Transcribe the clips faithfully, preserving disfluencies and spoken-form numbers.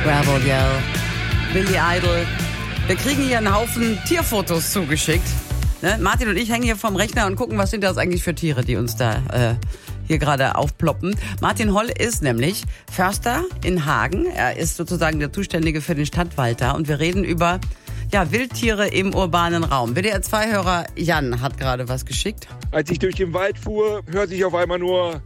Gravel Yell, Billy Idol. Wir kriegen hier einen Haufen Tierfotos zugeschickt. Ne? Martin und ich hängen hier vorm Rechner und gucken, was sind das eigentlich für Tiere, die uns da äh, hier gerade aufploppen. Martin Holl ist nämlich Förster in Hagen. Er ist sozusagen der Zuständige für den Stadtwald da. Und wir reden über ja, Wildtiere im urbanen Raum. W D R zwei Hörer Jan hat gerade was geschickt. Als ich durch den Wald fuhr, hörte ich auf einmal nur...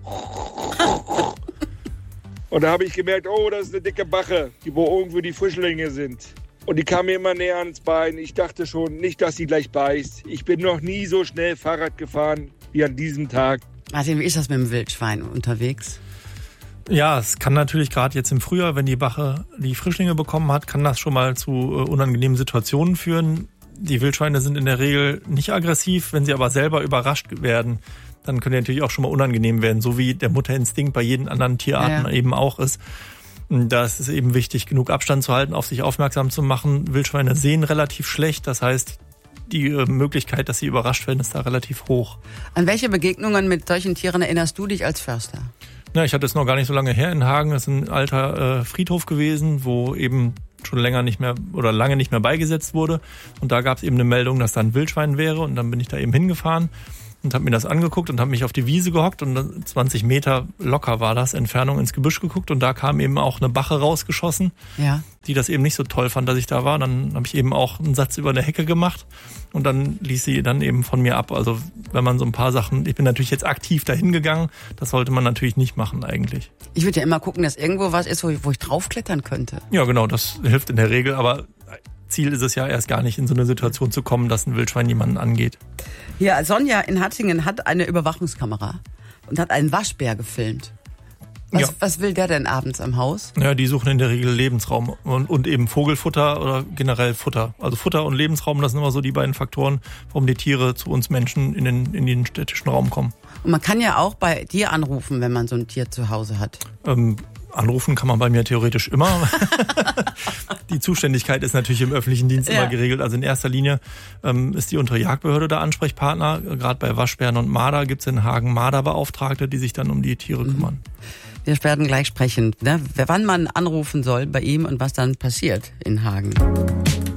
Und da habe ich gemerkt, oh, das ist eine dicke Bache, die wo irgendwo die Frischlinge sind. Und die kam mir immer näher ans Bein. Ich dachte schon, nicht, dass sie gleich beißt. Ich bin noch nie so schnell Fahrrad gefahren wie an diesem Tag. Martin, wie ist das mit dem Wildschwein unterwegs? Ja, es kann natürlich gerade jetzt im Frühjahr, wenn die Bache die Frischlinge bekommen hat, kann das schon mal zu äh, unangenehmen Situationen führen. Die Wildschweine sind in der Regel nicht aggressiv, wenn sie aber selber überrascht werden, dann können die natürlich auch schon mal unangenehm werden, so wie der Mutterinstinkt bei jeden anderen Tierarten ja. eben auch ist. Da ist es eben wichtig, genug Abstand zu halten, auf sich aufmerksam zu machen. Wildschweine sehen relativ schlecht, das heißt, die Möglichkeit, dass sie überrascht werden, ist da relativ hoch. An welche Begegnungen mit solchen Tieren erinnerst du dich als Förster? Ja, ich hatte es noch gar nicht so lange her in Hagen. Das ist ein alter äh, Friedhof gewesen, wo eben schon länger nicht mehr oder lange nicht mehr beigesetzt wurde. Und da gab es eben eine Meldung, dass da ein Wildschwein wäre. Und dann bin ich da eben hingefahren und habe mir das angeguckt und habe mich auf die Wiese gehockt und zwanzig Meter locker war das, Entfernung ins Gebüsch geguckt und da kam eben auch eine Bache rausgeschossen, ja. die das eben nicht so toll fand, dass ich da war. Dann habe ich eben auch einen Satz über eine Hecke gemacht und dann ließ sie dann eben von mir ab. Also wenn man so ein paar Sachen, ich bin natürlich jetzt aktiv dahin gegangen, das sollte man natürlich nicht machen eigentlich. Ich würde ja immer gucken, dass irgendwo was ist, wo ich, wo ich draufklettern könnte. Ja genau, das hilft in der Regel, aber Ziel ist es ja erst gar nicht, in so eine Situation zu kommen, dass ein Wildschwein jemanden angeht. Ja, Sonja in Hattingen hat eine Überwachungskamera und hat einen Waschbär gefilmt. Was, ja. was will der denn abends am Haus? Ja, die suchen in der Regel Lebensraum und, und eben Vogelfutter oder generell Futter. Also Futter und Lebensraum, das sind immer so die beiden Faktoren, warum die Tiere zu uns Menschen in den, in den städtischen Raum kommen. Und man kann ja auch bei dir anrufen, wenn man so ein Tier zu Hause hat. Ähm, Anrufen kann man bei mir theoretisch immer. Die Zuständigkeit ist natürlich im öffentlichen Dienst ja. immer geregelt. Also in erster Linie ähm, ist die Unterjagdbehörde der Ansprechpartner. Gerade bei Waschbären und Marder gibt es in Hagen Marderbeauftragte, die sich dann um die Tiere mhm. kümmern. Wir werden gleich sprechen, ne? Wann man anrufen soll bei ihm und was dann passiert in Hagen.